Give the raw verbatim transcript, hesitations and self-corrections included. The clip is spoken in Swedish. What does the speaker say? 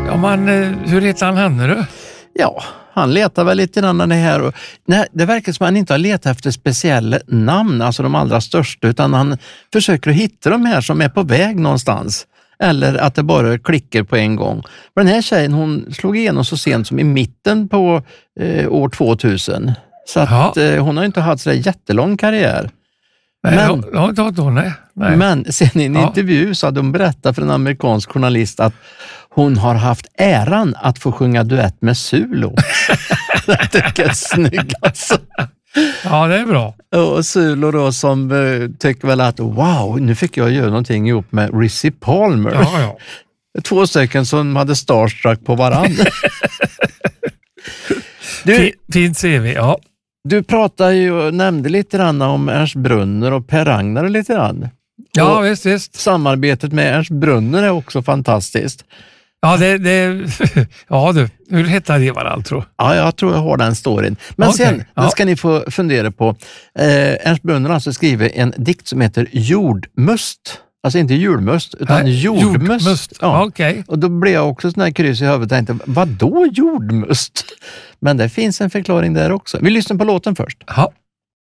Ja, men hur heter han henne då? Ja, han letar väl lite grann det här. Och, nej, det verkar som att han inte har letat efter speciella namn, alltså de allra största, utan han försöker att hitta de här som är på väg någonstans. Eller att det bara klickar på en gång. Men den här tjejen, hon slog igenom så sent som i mitten på eh, år tvåtusen. Så att eh, hon har inte haft så jättelång karriär. Nej, men, ja, ja, ja, nej, nej. men sen i en ja. intervju så hade hon berättat för en amerikansk journalist att hon har haft äran att få sjunga duett med Sulo. Jag tycker det är snygg alltså. Ja, det är bra. Och Sulo då som uh, tycker väl att wow, nu fick jag göra någonting ihop med Rizzy Palmer. Ja, ja. Två stycken som hade starstruck på varandra. du, Fint C V, ja. Du pratade ju och nämnde lite grann om Ernst Brunner och Per Ragnar lite grann. Ja, och visst, visst. Samarbetet med Ernst Brunner är också fantastiskt. Ja, det, det ja du, hur heter det varandra tror jag? Ja, jag tror jag har den storyn. Men okay. sen, ja. det ska ni få fundera på. Eh, Ernst Brunner har alltså skrivit en dikt som heter Jordmust. Alltså inte julmust, utan Nej, jordmust. jordmust. Ja. Okay. Och då blev jag också sån här kryss i huvudet och tänkte, vad då jordmust? Men det finns en förklaring där också. Vi lyssnar på låten först. Ja.